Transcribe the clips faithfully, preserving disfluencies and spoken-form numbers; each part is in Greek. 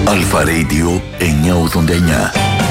Αλφα Radio εννιακόσια ογδόντα εννιά.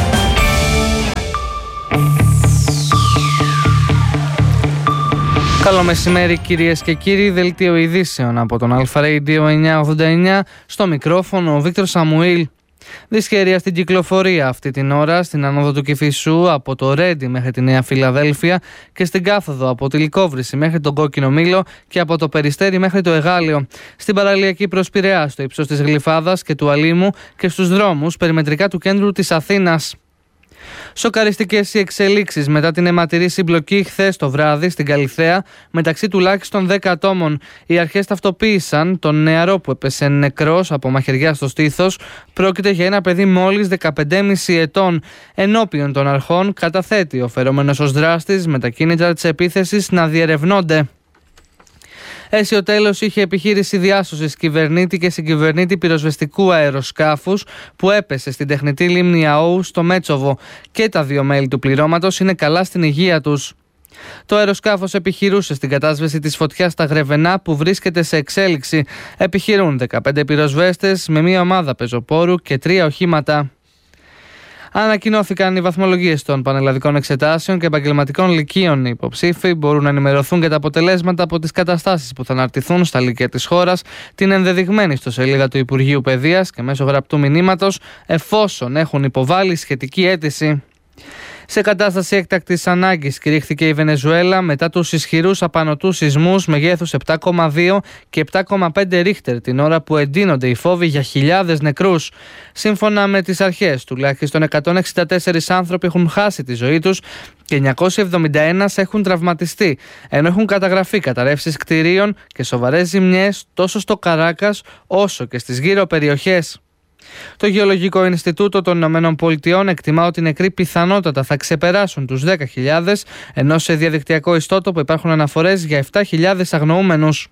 Καλό μεσημέρι κυρίες και κύριοι, δελτίο ειδήσεων από τον Αλφα Radio εννιακόσια ογδόντα εννιά, στο μικρόφωνο ο Βίκτορ Σαμουήλ. Δυσχέρεια στην κυκλοφορία αυτή την ώρα στην ανόδο του Κηφισού από το Ρέντι μέχρι τη Νέα Φιλαδέλφια και στην κάθοδο από τη Λυκόβρηση μέχρι τον Κόκκινο Μήλο και από το Περιστέρι μέχρι το Εγάλεο. Στην παραλιακή προς Πειραιά, στο ύψος της Γλυφάδας και του Αλήμου και στους δρόμους περιμετρικά του κέντρου της Αθήνας. Σοκαριστικές οι εξελίξεις μετά την αιματηρή συμπλοκή χθες το βράδυ στην Καλιθέα μεταξύ τουλάχιστον δέκα ατόμων. Οι αρχές ταυτοποίησαν τον νεαρό που έπεσε νεκρός από μαχαιριά στο στήθος. Πρόκειται για ένα παιδί μόλις δεκαπέντε και μισό ετών. Ενώπιον των αρχών καταθέτει ο φερόμενος ως δράστης με τα κίνητρα της επίθεσης να διερευνώνται. Αίσιο τέλος είχε επιχείρηση διάσωσης κυβερνήτη και συγκυβερνήτη πυροσβεστικού αεροσκάφους που έπεσε στην τεχνητή λίμνη Αόου στο Μέτσοβο. Και τα δύο μέλη του πληρώματος είναι καλά στην υγεία τους. Το αεροσκάφος επιχειρούσε στην κατάσβεση της φωτιάς στα Γρεβενά που βρίσκεται σε εξέλιξη. Επιχειρούν δεκαπέντε πυροσβέστες με μία ομάδα πεζοπόρου και τρία οχήματα. Ανακοινώθηκαν οι βαθμολογίες των πανελλαδικών εξετάσεων και επαγγελματικών λυκείων. Οι υποψήφοι μπορούν να ενημερωθούν για τα αποτελέσματα από τις καταστάσεις που θα αναρτηθούν στα λύκεια της χώρας, την ενδεδειγμένη στο σελίδα του Υπουργείου Παιδείας και μέσω γραπτού μηνύματος, εφόσον έχουν υποβάλει σχετική αίτηση. Σε κατάσταση έκτακτης ανάγκης κηρύχθηκε η Βενεζουέλα μετά τους ισχυρούς απανωτούς σεισμούς μεγέθους επτά κόμμα δύο και επτά κόμμα πέντε ρίχτερ την ώρα που εντείνονται οι φόβοι για χιλιάδες νεκρούς. Σύμφωνα με τις αρχές, τουλάχιστον εκατόν εξήντα τέσσερις άνθρωποι έχουν χάσει τη ζωή τους και εννιακόσιοι εβδομήντα ένα έχουν τραυματιστεί, ενώ έχουν καταγραφεί καταρρεύσεις κτηρίων και σοβαρές ζημιές τόσο στο Καράκας όσο και στις γύρω περιοχές. Το Γεωλογικό Ινστιτούτο των Ηνωμένων Πολιτειών εκτιμά ότι οι νεκροί πιθανότατα θα ξεπεράσουν τους δέκα χιλιάδες, ενώ σε διαδικτυακό ιστότοπο υπάρχουν αναφορές για επτά χιλιάδες αγνοούμενους.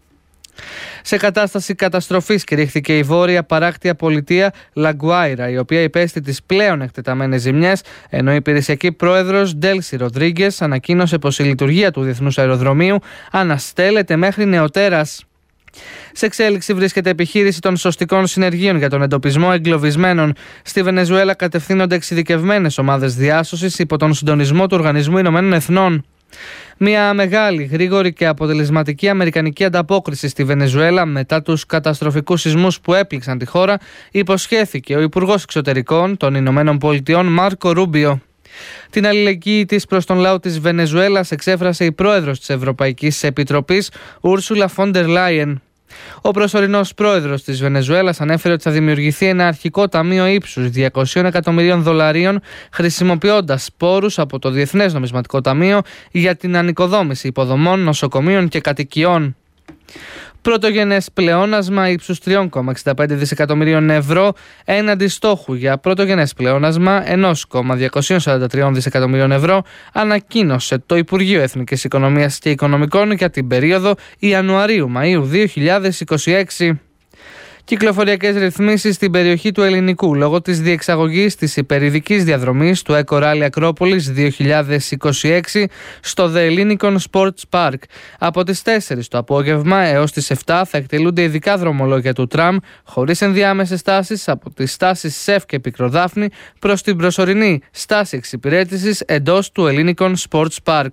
Σε κατάσταση καταστροφής κηρύχθηκε η βόρεια παράκτια πολιτεία Λαγκουάιρα, η οποία υπέστη τις πλέον εκτεταμένες ζημιές, ενώ η υπηρεσιακή πρόεδρος Ντέλσι Ροντρίγκες ανακοίνωσε πως η λειτουργία του Διεθνούς Αεροδρομίου αναστέλλεται μέχρι νεοτέρας. Σε εξέλιξη βρίσκεται επιχείρηση των σωστικών συνεργείων για τον εντοπισμό εγκλωβισμένων. Στη Βενεζουέλα κατευθύνονται εξειδικευμένες ομάδες διάσωσης υπό τον συντονισμό του Οργανισμού Ηνωμένων Εθνών. Μια μεγάλη, γρήγορη και αποτελεσματική αμερικανική ανταπόκριση στη Βενεζουέλα μετά τους καταστροφικούς σεισμούς που έπληξαν τη χώρα υποσχέθηκε ο Υπουργός Εξωτερικών των Ηνωμένων Πολιτειών Μάρκο Ρούμπιο. Την αλληλεγγύη της προς τον λαό της Βενεζουέλας εξέφρασε η πρόεδρος της Ευρωπαϊκής Επιτροπής Ούρσουλα Φόντερ Λάιεν. Ο προσωρινός πρόεδρος της Βενεζουέλας ανέφερε ότι θα δημιουργηθεί ένα αρχικό ταμείο ύψους διακόσια εκατομμυρίων δολαρίων χρησιμοποιώντας πόρους από το Διεθνές Νομισματικό Ταμείο για την ανοικοδόμηση υποδομών, νοσοκομείων και κατοικιών. Πρωτογενές πλεόνασμα ύψους τρία κόμμα εξήντα πέντε δισεκατομμυρίων ευρώ έναντι στόχου για πρωτογενές πλεόνασμα ένα κόμμα διακόσια σαράντα τρία δισεκατομμυρίων ευρώ ανακοίνωσε το Υπουργείο Εθνικής Οικονομίας και Οικονομικών για την περίοδο Ιανουαρίου-Μαΐου δύο χιλιάδες είκοσι έξι. Κυκλοφοριακές ρυθμίσεις στην περιοχή του Ελληνικού λόγω της διεξαγωγής της υπερηδικής διαδρομής του Eco Rally Ακρόπολης δύο χιλιάδες είκοσι έξι στο The Ellinikon Sports Park. Από τις τέσσερις το απόγευμα έως τις επτά θα εκτελούνται ειδικά δρομολόγια του τραμ χωρίς ενδιάμεσες στάσεις από τις στάσεις ΣΕΦ και Πικροδάφνη προς την προσωρινή στάση εξυπηρέτησης εντός του Ellinikon Sports Park.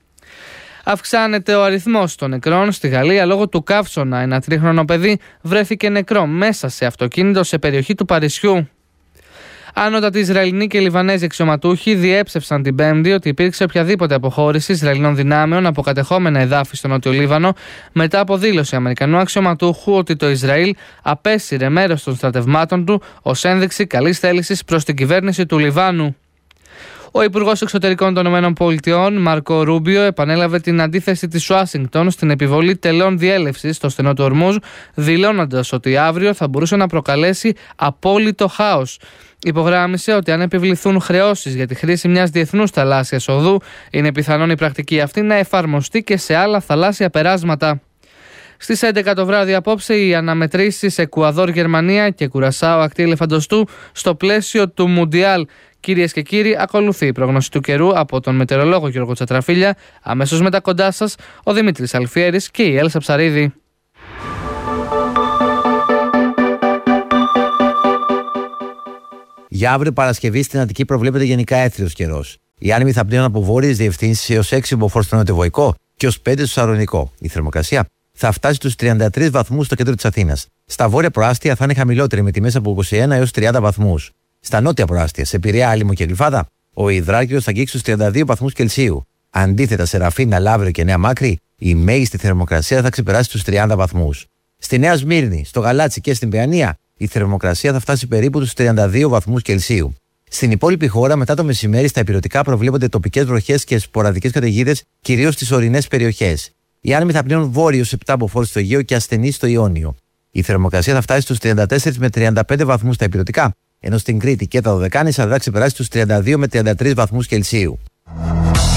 Αυξάνεται ο αριθμός των νεκρών στη Γαλλία λόγω του καύσωνα. Ένα τρίχρονο παιδί βρέθηκε νεκρό μέσα σε αυτοκίνητο σε περιοχή του Παρισιού. Άνωτατοι Ισραηλινοί και Λιβανέζοι αξιωματούχοι διέψευσαν την Πέμπτη ότι υπήρξε οποιαδήποτε αποχώρηση Ισραηλινών δυνάμεων από κατεχόμενα εδάφη στο Νότιο Λίβανο μετά από δήλωση Αμερικανού αξιωματούχου ότι το Ισραήλ απέσυρε μέρος των στρατευμάτων του ως ένδειξη καλής θέλησης προς την κυβέρνηση του Λιβάνου. Ο Υπουργός Εξωτερικών των ΗΠΑ, Μάρκο Ρούμπιο, επανέλαβε την αντίθεση της Ουάσιγκτον στην επιβολή τελών διέλευσης στο στενό του Ορμούζ, δηλώνοντας ότι αύριο θα μπορούσε να προκαλέσει απόλυτο χάος. Υπογράμμισε ότι αν επιβληθούν χρεώσεις για τη χρήση μιας διεθνούς θαλάσσιας οδού, είναι πιθανόν η πρακτική αυτή να εφαρμοστεί και σε άλλα θαλάσσια περάσματα. Στις έντεκα το βράδυ απόψε οι αναμετρήσεις Εκουαδόρ, Γερμανία και Κουρασάο ακτή ελεφαντοστού στο πλαίσιο του Μουντιάλ. Κυρίες και κύριοι, ακολουθεί η πρόγνωση του καιρού από τον μετεωρολόγο Γιώργο Τσατραφίλια. Αμέσως μετά κοντά σας ο Δημήτρης Αλφιέρης και η Έλσα Ψαρίδη. Για αύριο Παρασκευή στην Αττική προβλέπεται γενικά έθριος καιρός. Οι άνεμοι θα πνέουν από βόρειες διευθύνσεις έως έξι μποφόρ στο νοτιοβοϊκό και ως πέντε στο σαρωνικό. Η θερμοκρασία θα φτάσει στους τριάντα τρεις βαθμούς στο κέντρο της Αθήνας. Στα βόρεια προάστια θα είναι χαμηλότερη με τιμές από είκοσι ένα έως τριάντα βαθμούς. Στα νότια προάστια, σε Πειραιά, Άλυμο και Γλυφάδα, ο υδράργυρος θα αγγίξει στους τριάντα δύο βαθμούς Κελσίου. Αντίθετα, σε Ραφίνα, Λαύριο και Νέα Μάκρη, η μέγιστη θερμοκρασία θα ξεπεράσει τους τριάντα βαθμούς. Στη Νέα Σμύρνη, στο Γαλάτσι και στην Παιανία, η θερμοκρασία θα φτάσει περίπου τους τριάντα δύο βαθμούς Κελσίου. Στην υπόλοιπη χώρα, μετά το μεσημέρι, στα ηπειρωτικά προβλέπονται τοπικές βροχές και σποραδικές καταιγίδες, κυρίως στις ορεινές περιοχές. Οι άνεμοι θα πνέουν βόρειος επτά μποφόρ στο Αιγαίο και ασθενείς στο Ιόνιο. Η θερμοκρασία θα φτάσει στους τριάντα τέσσερα με τριάντα πέντε βαθμούς στα ηπειρωτικά, ενώ στην Κρήτη και τα Δωδεκάνησα θα ξεπεράσει τους τριάντα δύο με τριάντα τρεις βαθμούς Κελσίου.